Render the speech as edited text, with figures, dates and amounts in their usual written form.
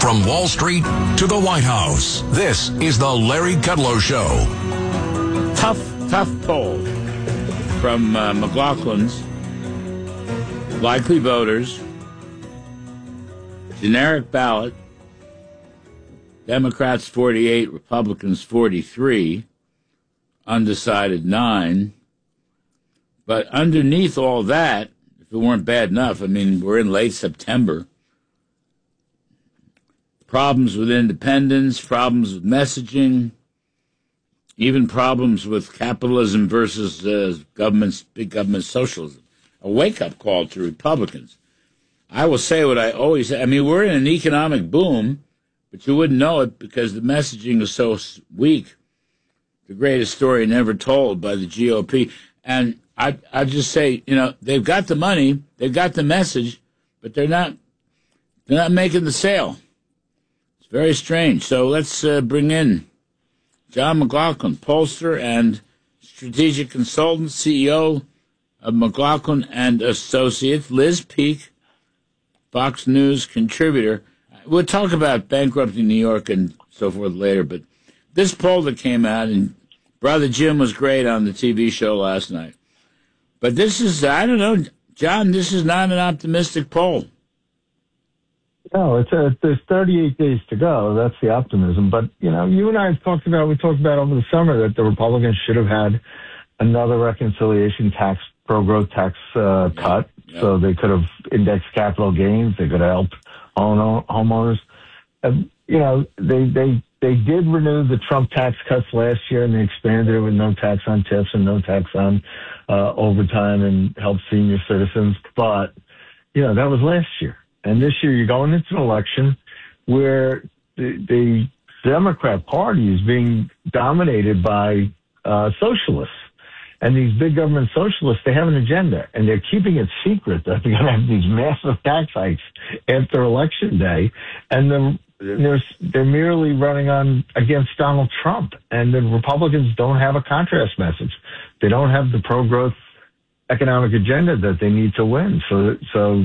From Wall Street to the White House, this is the Larry Kudlow Show. Tough poll from McLaughlin's likely voters. Generic ballot. Democrats 48, Republicans 43, undecided 9. But underneath all that, if it weren't bad enough, I mean, we're in late September. Problems with independence, problems with messaging, even problems with capitalism versus big government socialism. A wake-up call to Republicans. I will say what I always say. I mean, we're in an economic boom, but you wouldn't know it because the messaging is so weak. The greatest story never told by the GOP. And I just say, you know, they've got the money, they've got the message, but they're not making the sale. It's very strange. So let's bring in John McLaughlin, pollster and strategic consultant, CEO of McLaughlin and Associates, Liz Peek, Fox News contributor. We'll talk about bankrupting New York and so forth later, but this poll that came out, and Brother Jim was great on the TV show last night. But this is, I don't know, John, this is not an optimistic poll. No, there's 38 days to go. That's the optimism. But, you know, you and I have talked about over the summer that the Republicans should have had another reconciliation tax, pro-growth tax cut. Yep. So they could have indexed capital gains. They could have helped homeowners. You know, they did renew the Trump tax cuts last year, and they expanded it with no tax on tips and no tax on overtime and helped senior citizens. But, you know, that was last year. And this year you're going into an election where the Democrat Party is being dominated by socialists. And these big government socialists, they have an agenda, and they're keeping it secret that they're going to have these massive tax hikes after Election Day. And they're merely running on against Donald Trump. And the Republicans don't have a contrast message. They don't have the pro-growth economic agenda that they need to win. So